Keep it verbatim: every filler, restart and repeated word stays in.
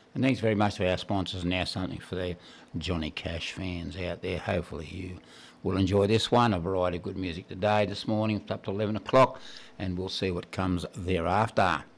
And thanks very much to our sponsors. Now something for the Johnny Cash fans out there. Hopefully you will enjoy this one. A variety of good music today, this morning, up to eleven o'clock, and we'll see what comes thereafter.